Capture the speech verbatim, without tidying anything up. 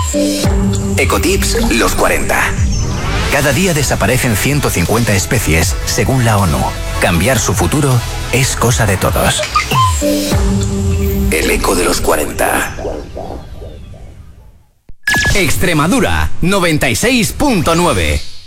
Ecotips los cuarenta. Cada día desaparecen ciento cincuenta especies, según la ONU. Cambiar su futuro es cosa de todos. El eco de los cuarenta. Extremadura, noventa y seis punto nueve.